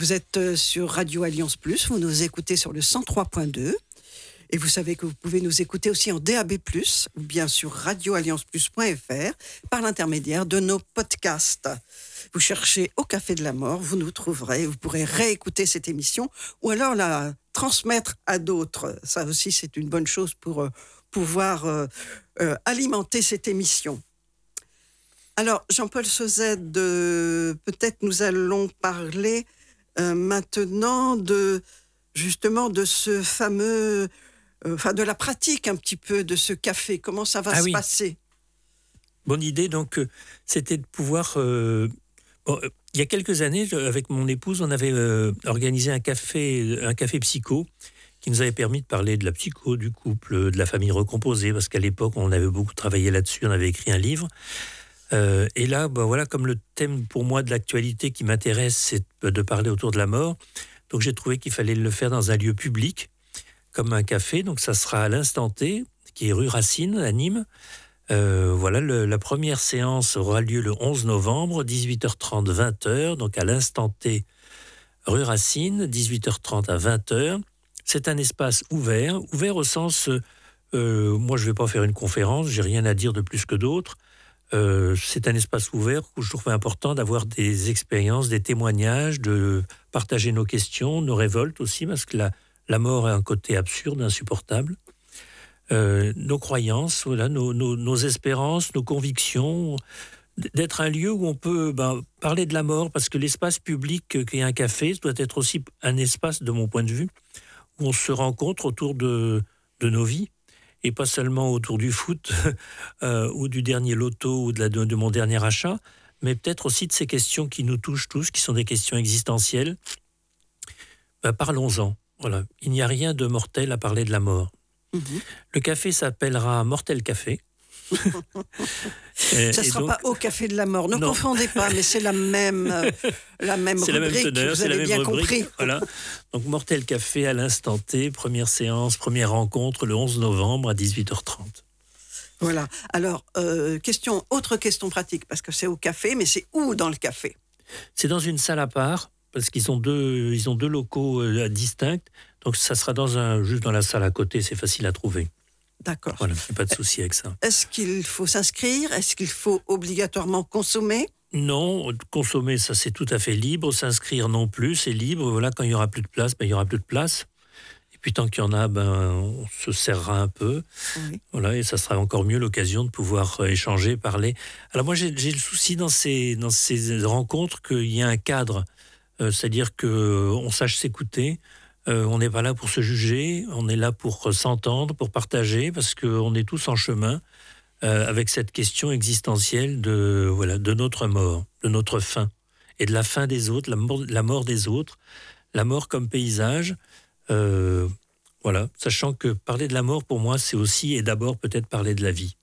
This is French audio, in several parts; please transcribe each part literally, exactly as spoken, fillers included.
Vous êtes sur Radio Alliance Plus, vous nous écoutez sur le cent trois point deux. Et vous savez que vous pouvez nous écouter aussi en D A B plus, ou bien sur radio alliance plus point f r, par l'intermédiaire de nos podcasts. Vous cherchez Au Café de la Mort, vous nous trouverez, vous pourrez réécouter cette émission, ou alors la transmettre à d'autres. Ça aussi, c'est une bonne chose pour euh, pouvoir euh, euh, alimenter cette émission. Alors, Jean-Paul Sauzet, de, peut-être nous allons parler euh, maintenant de, justement, de ce fameux... Enfin, de la pratique un petit peu de ce café. Comment ça va ah se oui. passer? Bonne idée, donc, euh, c'était de pouvoir... Euh, bon, euh, il y a quelques années, avec mon épouse, on avait euh, organisé un café, un café psycho qui nous avait permis de parler de la psycho, du couple, de la famille recomposée, parce qu'à l'époque, on avait beaucoup travaillé là-dessus, on avait écrit un livre. Euh, et là, ben voilà, comme le thème pour moi de l'actualité qui m'intéresse, c'est de parler autour de la mort, donc j'ai trouvé qu'il fallait le faire dans un lieu public, comme un café, donc ça sera à l'Instant T, qui est rue Racine, à Nîmes. Euh, voilà, le, la première séance aura lieu le onze novembre, dix-huit heures trente, vingt heures, donc à l'Instant T, rue Racine, dix-huit heures trente à vingt heures. C'est un espace ouvert, ouvert au sens, euh, moi je ne vais pas faire une conférence, j'ai rien à dire de plus que d'autres. Euh, c'est un espace ouvert où je trouve important d'avoir des expériences, des témoignages, de partager nos questions, nos révoltes aussi, parce que la La mort a un côté absurde, insupportable. Euh, nos croyances, voilà, nos, nos, nos espérances, nos convictions, d'être un lieu où on peut ben, parler de la mort, parce que l'espace public qu'est un café doit être aussi un espace, de mon point de vue, où on se rencontre autour de, de nos vies, et pas seulement autour du foot, euh, ou du dernier loto, ou de, la, de, de mon dernier achat, mais peut-être aussi de ces questions qui nous touchent tous, qui sont des questions existentielles. Ben, parlons-en. Voilà, il n'y a rien de mortel à parler de la mort. Mmh. Le café s'appellera Mortel Café. et, ça ne sera donc... pas Au Café de la Mort. Ne non. confondez pas, mais c'est la même, euh, la même c'est rubrique. La même teneur, vous c'est avez la même bien rubrique. compris. Voilà. Donc Mortel Café à l'Instant T, première séance, première rencontre le onze novembre à dix-huit heures trente. Voilà. Alors, euh, question, autre question pratique, parce que c'est au café, mais c'est où dans le café? C'est dans une salle à part, parce qu'ils ont deux, ils ont deux locaux euh, distincts. Donc, ça sera dans un, juste dans la salle à côté, c'est facile à trouver. D'accord. Voilà, il n'y a pas de souci avec ça. Est-ce qu'il faut s'inscrire? Est-ce qu'il faut obligatoirement consommer? Non, consommer, ça c'est tout à fait libre. S'inscrire non plus, c'est libre. Voilà, quand il n'y aura plus de place, ben, il n'y aura plus de place. Et puis tant qu'il y en a, ben, on se serrera un peu. Oui. Voilà, et ça sera encore mieux l'occasion de pouvoir échanger, parler. Alors moi, j'ai, j'ai le souci dans ces, dans ces rencontres qu'il y a un cadre. Euh, c'est-à-dire qu'on sache s'écouter. Euh, on n'est pas là pour se juger, on est là pour s'entendre, pour partager, parce qu'on est tous en chemin euh, avec cette question existentielle de, voilà, de notre mort, de notre fin, et de la fin des autres, la mort, la mort des autres, la mort comme paysage. Euh, voilà, sachant que parler de la mort, pour moi, c'est aussi et d'abord peut-être parler de la vie.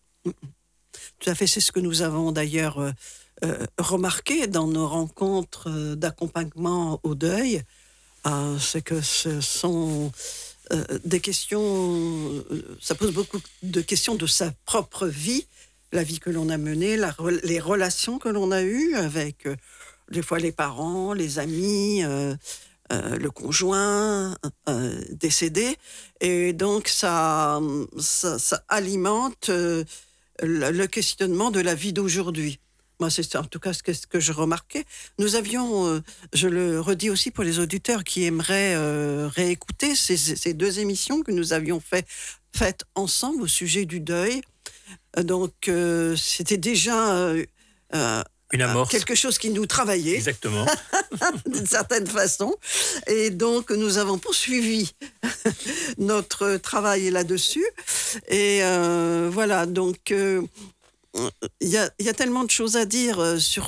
Tout à fait, c'est ce que nous avons d'ailleurs euh, euh, remarqué dans nos rencontres euh, d'accompagnement au deuil. Euh, c'est que ce sont euh, des questions, euh, ça pose beaucoup de questions de sa propre vie, la vie que l'on a menée, la, les relations que l'on a eues avec euh, des fois les parents, les amis, euh, euh, le conjoint euh, décédé. Et donc ça, ça, ça alimente euh, le, le questionnement de la vie d'aujourd'hui. Moi, c'est en tout cas ce que, ce que je remarquais. Nous avions, euh, je le redis aussi pour les auditeurs qui aimeraient euh, réécouter ces, ces deux émissions que nous avions fait, faites ensemble au sujet du deuil. Donc, euh, c'était déjà euh, euh, une amorce. Quelque chose qui nous travaillait. Exactement. D'une certaine façon. Et donc, nous avons poursuivi notre travail là-dessus. Et euh, voilà, donc... Euh, Il y, a, il y a tellement de choses à dire sur